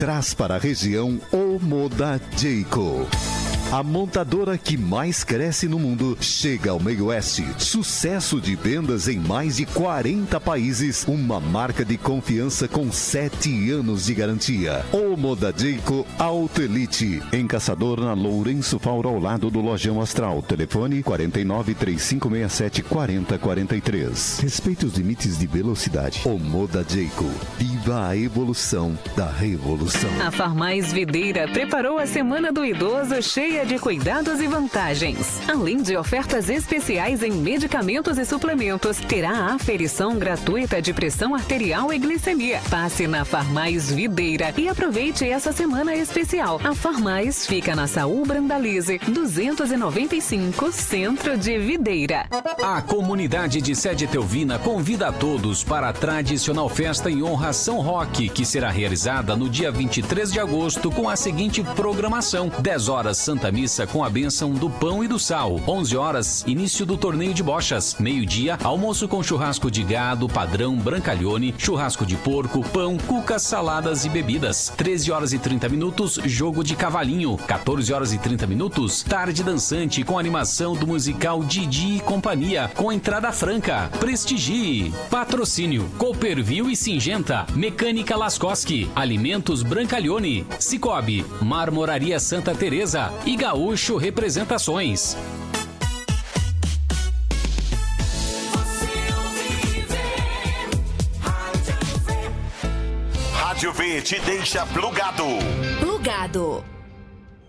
traz para a região o Moda Jayco. A montadora que mais cresce no mundo chega ao Meio Oeste. Sucesso de vendas em mais de 40 países. Uma marca de confiança com 7 anos de garantia. O Moda Jayco Auto Elite. Em Caçador, na Lourenço Fauro, ao lado do Lojão Astral. Telefone 49-3567-4043. Respeite os limites de velocidade. O Moda Jayco. Viva a evolução da revolução. A Farmais Videira preparou a Semana do Idoso cheia de cuidados e vantagens. Além de ofertas especiais em medicamentos e suplementos, terá a aferição gratuita de pressão arterial e glicemia. Passe na Farmais Videira e aproveite essa semana especial. A Farmais fica na Saúl Brandalize, 295, Centro de Videira. A comunidade de Sede Teuvina convida a todos para a tradicional festa em honra a São Roque, que será realizada no dia 23 de agosto com a seguinte programação: 10 horas Santa Missa com a bênção do pão e do sal. 11 horas, início do torneio de bochas. Meio-dia, almoço com churrasco de gado, padrão, brancalhone, churrasco de porco, pão, cucas, saladas e bebidas. 13 horas e 30 minutos, jogo de cavalinho. 14 horas e 30 minutos, tarde dançante com animação do musical Didi e Companhia, com entrada franca. Prestigie. Patrocínio Cooperville e Singenta, Mecânica Lascoschi, Alimentos Brancalhone, Cicobi, Marmoraria Santa Teresa e Gaúcho Representações. Rádio V te deixa plugado. Plugado.